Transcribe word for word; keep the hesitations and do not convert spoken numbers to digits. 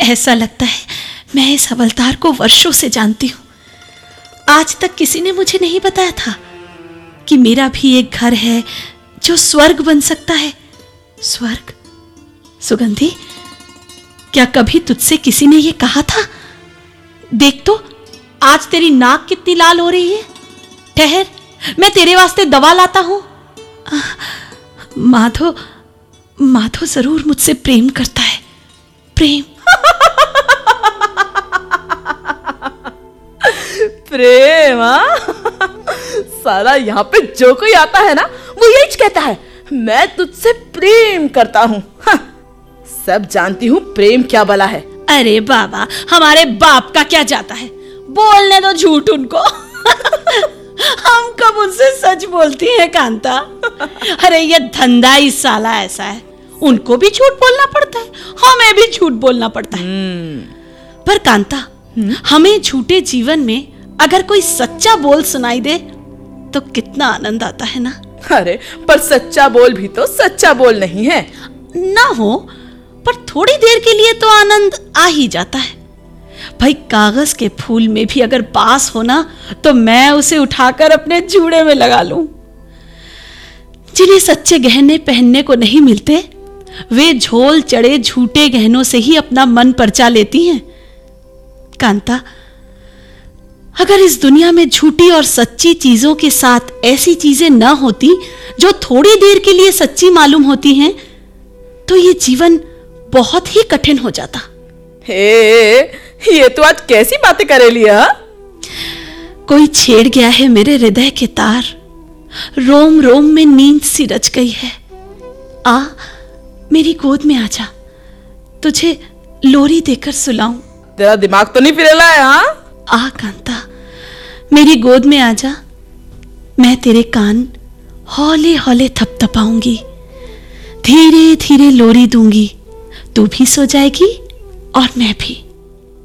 ऐसा लगता है मैं इस हवलदार को वर्षों से जानती हूं। आज तक किसी ने मुझे नहीं बताया था कि मेरा भी एक घर है जो स्वर्ग बन सकता है। स्वर्ग? सुगंधी, क्या कभी तुझसे किसी ने यह कहा था? देख तो, आज तेरी नाक कितनी लाल हो रही है। ठहर, मैं तेरे वास्ते दवा लाता हूं। माधो माधो जरूर मुझसे प्रेम करता है। प्रेम प्रेम? साला यहाँ पे जो कोई आता है ना वो यही कहता है, मैं तुझसे प्रेम करता हूँ। सब जानती हूँ प्रेम क्या भला है। अरे बाबा, हमारे बाप का क्या जाता है, बोलने दो झूठ उनको। हम कब उनसे सच बोलती हैं कांता। अरे ये धंधा ही साला ऐसा है, उनको भी झूठ बोलना पड़ता है, हमें भी झूठ बोलना पड़ता है। पर कांता, हमें झूठे जीवन में अगर कोई सच्चा बोल सुनाई दे तो कितना आनंद आता है ना। अरे पर सच्चा बोल भी तो सच्चा बोल नहीं है। ना हो, पर थोड़ी देर के लिए तो आनंद आ ही जाता है। भाई, कागज के फूल में भी अगर बास हो ना तो मैं उसे उठाकर अपने जूड़े में लगा लूं। जिन्हें सच्चे गहने पहनने को नहीं मिलते, वे झोल चढ़े झूठे गहनों से ही अपना मन परचा लेती हैं। कांता, अगर इस दुनिया में झूठी और सच्ची चीजों के साथ ऐसी चीजें न होती जो थोड़ी देर के लिए सच्ची मालूम होती हैं, तो ये जीवन बहुत ही कठिन हो जाता। हे, ये तो आज कैसी बातें करे लिया। कोई छेड़ गया है मेरे हृदय के तार, रोम रोम में नींद सी रच गई है। आ, मेरी गोद में आजा, तुझे लोरी देकर सुलाऊं। तेरा दिमाग तो नहीं फिरेला है? हाँ, आ कांता, मेरी गोद में आजा, मैं तेरे कान हौले हौले थपथपाऊंगी, धीरे धीरे लोरी दूंगी, तू भी सो जाएगी और मैं भी।